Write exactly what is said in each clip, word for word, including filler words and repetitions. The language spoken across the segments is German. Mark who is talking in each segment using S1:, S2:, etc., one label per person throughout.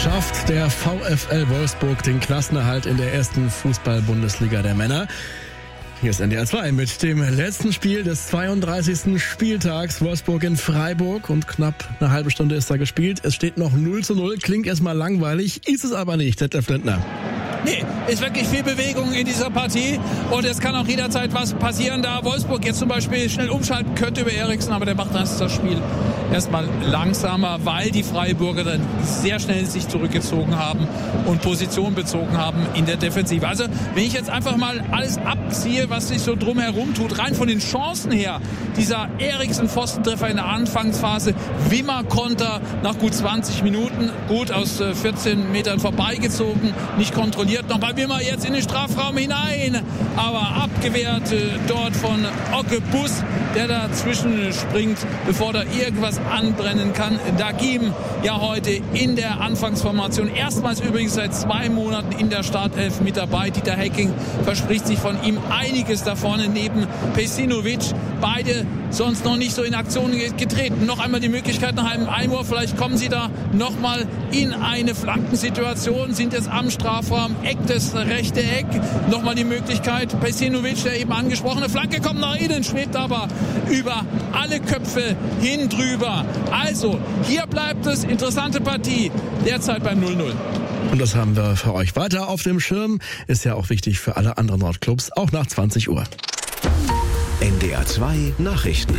S1: schafft der VfL Wolfsburg den Klassenerhalt in der ersten Fußball-Bundesliga der Männer. Hier ist N D R zwei mit dem letzten Spiel des zweiunddreißigsten Spieltags. Wolfsburg in Freiburg und knapp eine halbe Stunde ist da gespielt. Es steht noch null zu null. Klingt erstmal langweilig, ist es aber nicht, Detlef Lindner.
S2: Nee, ist wirklich viel Bewegung in dieser Partie und es kann auch jederzeit was passieren, da Wolfsburg jetzt zum Beispiel schnell umschalten könnte über Eriksen, aber der macht das, das Spiel erstmal langsamer, weil die Freiburger dann sehr schnell sich zurückgezogen haben und Position bezogen haben in der Defensive. Also wenn ich jetzt einfach mal alles abziehe, was sich so drumherum tut, rein von den Chancen her, dieser Eriksen-Pfostentreffer in der Anfangsphase, Wimmer-Konter nach gut zwanzig Minuten, gut aus vierzehn Metern vorbeigezogen, nicht kontrolliert. Nochmal Wimmer jetzt in den Strafraum hinein, aber abgewehrt äh, dort von Ocke Bus, der dazwischen springt, bevor da irgendwas anbrennen kann. Dagim ja heute in der Anfangsformation, erstmals übrigens seit zwei Monaten in der Startelf mit dabei. Dieter Hecking verspricht sich von ihm einiges da vorne neben Pejsinovic. Beide sonst noch nicht so in Aktion getreten. Noch einmal die Möglichkeit nach einem Einwurf, vielleicht kommen sie da nochmal in eine Flankensituation, sind jetzt am Strafraum, Eck, das rechte Eck, nochmal die Möglichkeit, Pejsinovic, der eben angesprochene Flanke kommt nach innen, schwebt aber über alle Köpfe hin drüber. Also, hier bleibt es, interessante Partie, derzeit beim null null.
S1: Und das haben wir für euch weiter auf dem Schirm, ist ja auch wichtig für alle anderen Nordclubs, auch nach zwanzig Uhr.
S3: N D R zwei Nachrichten.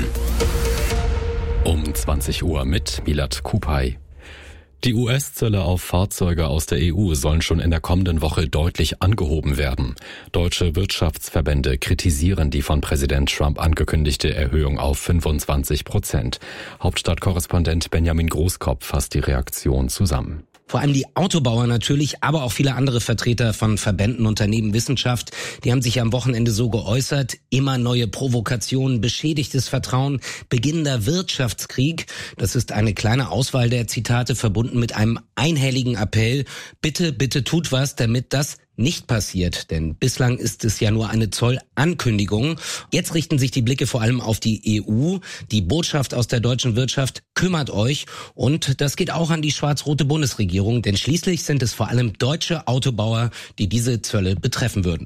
S4: Um zwanzig Uhr mit Milad Kupay. Die U S-Zölle auf Fahrzeuge aus der E U sollen schon in der kommenden Woche deutlich angehoben werden. Deutsche Wirtschaftsverbände kritisieren die von Präsident Trump angekündigte Erhöhung auf fünfundzwanzig Prozent. Hauptstadtkorrespondent Benjamin Großkopf fasst die Reaktion zusammen.
S5: Vor allem die Autobauer natürlich, aber auch viele andere Vertreter von Verbänden, Unternehmen, Wissenschaft, die haben sich am Wochenende so geäußert. Immer neue Provokationen, beschädigtes Vertrauen, beginnender Wirtschaftskrieg. Das ist eine kleine Auswahl der Zitate, verbunden mit einem einhelligen Appell. Bitte, bitte tut was, damit das nicht passiert, denn bislang ist es ja nur eine Zollankündigung. Jetzt richten sich die Blicke vor allem auf die E U. Die Botschaft aus der deutschen Wirtschaft: kümmert euch. Und das geht auch an die schwarz-rote Bundesregierung, denn schließlich sind es vor allem deutsche Autobauer, die diese Zölle betreffen würden.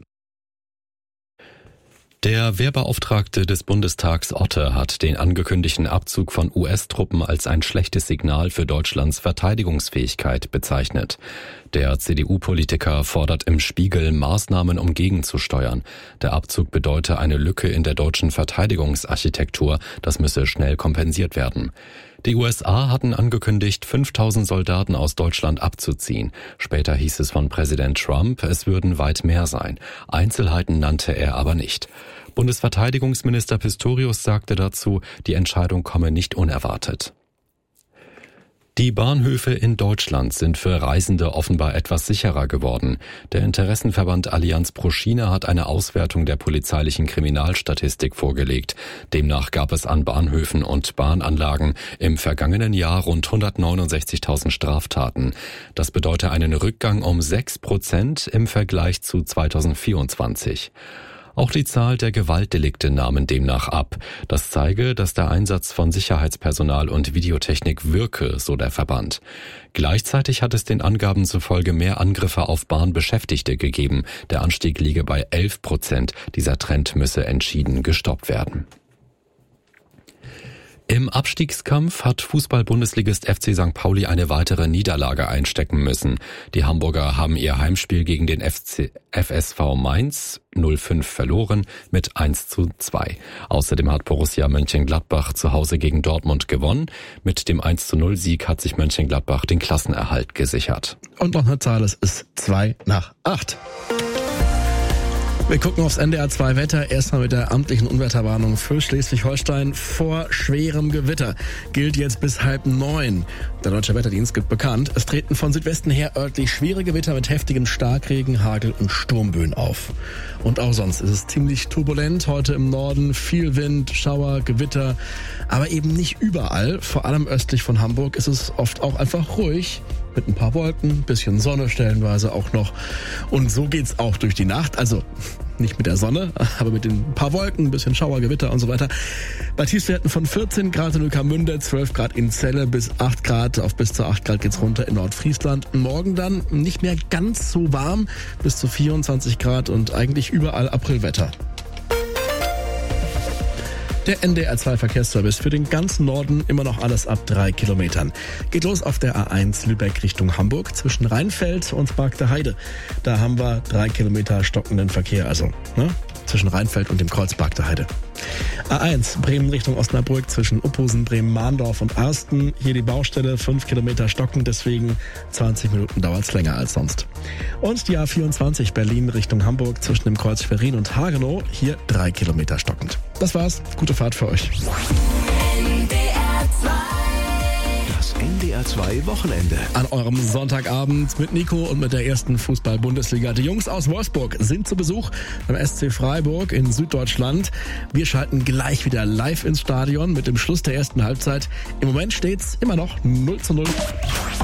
S4: Der Wehrbeauftragte des Bundestags Otte hat den angekündigten Abzug von U S-Truppen als ein schlechtes Signal für Deutschlands Verteidigungsfähigkeit bezeichnet. Der C D U-Politiker fordert im Spiegel, Maßnahmen um gegenzusteuern. Der Abzug bedeute eine Lücke in der deutschen Verteidigungsarchitektur. Das müsse schnell kompensiert werden. Die U S A hatten angekündigt, fünftausend Soldaten aus Deutschland abzuziehen. Später hieß es von Präsident Trump, es würden weit mehr sein. Einzelheiten nannte er aber nicht. Bundesverteidigungsminister Pistorius sagte dazu, die Entscheidung komme nicht unerwartet. Die Bahnhöfe in Deutschland sind für Reisende offenbar etwas sicherer geworden. Der Interessenverband Allianz pro Schiene hat eine Auswertung der polizeilichen Kriminalstatistik vorgelegt. Demnach gab es an Bahnhöfen und Bahnanlagen im vergangenen Jahr rund hundertneunundsechzigtausend Straftaten. Das bedeutet einen Rückgang um sechs Prozent im Vergleich zu zweitausendvierundzwanzig. Auch die Zahl der Gewaltdelikte nahmen demnach ab. Das zeige, dass der Einsatz von Sicherheitspersonal und Videotechnik wirke, so der Verband. Gleichzeitig hat es den Angaben zufolge mehr Angriffe auf Bahnbeschäftigte gegeben. Der Anstieg liege bei elf Prozent. Dieser Trend müsse entschieden gestoppt werden. Im Abstiegskampf hat Fußball-Bundesligist F C Sankt Pauli eine weitere Niederlage einstecken müssen. Die Hamburger haben ihr Heimspiel gegen den F C, F S V Mainz null fünf verloren mit eins zu zwei. Außerdem hat Borussia Mönchengladbach zu Hause gegen Dortmund gewonnen. Mit dem eins zu null Sieg hat sich Mönchengladbach den Klassenerhalt gesichert.
S1: Und noch eine Zahl, es ist zwei nach acht. Wir gucken aufs N D R zwei Wetter. Erstmal mit der amtlichen Unwetterwarnung für Schleswig-Holstein vor schwerem Gewitter. Gilt jetzt bis halb neun. Der Deutsche Wetterdienst gibt bekannt, es treten von Südwesten her örtlich schwere Gewitter mit heftigem Starkregen, Hagel und Sturmböen auf. Und auch sonst ist es ziemlich turbulent. Heute im Norden viel Wind, Schauer, Gewitter. Aber eben nicht überall. Vor allem östlich von Hamburg ist es oft auch einfach ruhig. mit ein paar Wolken, bisschen Sonne stellenweise auch noch. Und so geht's auch durch die Nacht. Also nicht mit der Sonne, aber mit den paar Wolken, ein bisschen Schauer, Gewitter und so weiter. Bei Tiefstwerten von vierzehn Grad in Ueckermünde, zwölf Grad in Celle, bis acht Grad, auf bis zu acht Grad geht's runter in Nordfriesland. Morgen dann nicht mehr ganz so warm, bis zu vierundzwanzig Grad und eigentlich überall Aprilwetter. Der N D R zwei Verkehrsservice für den ganzen Norden, immer noch alles ab drei Kilometern. Geht los auf der A eins Lübeck Richtung Hamburg zwischen Rheinfeld und Bargter Heide. Da haben wir drei Kilometer stockenden Verkehr, also ne, zwischen Rheinfeld und dem Kreuz Bargter Heide. A eins Bremen Richtung Osnabrück zwischen Uphusen, Bremen-Mahndorf und Arsten. Hier die Baustelle, fünf Kilometer stocken, deswegen zwanzig Minuten dauert's länger als sonst. Und die A vierundzwanzig Berlin Richtung Hamburg zwischen dem Kreuz Schwerin und Hagenow, hier drei Kilometer stockend. Das war's, gute Fahrt für euch.
S3: Das N D R zwei Wochenende.
S1: An eurem Sonntagabend mit Nico und mit der ersten Fußball-Bundesliga. Die Jungs aus Wolfsburg sind zu Besuch beim S C Freiburg in Süddeutschland. Wir schalten gleich wieder live ins Stadion mit dem Schluss der ersten Halbzeit. Im Moment steht's immer noch null zu null.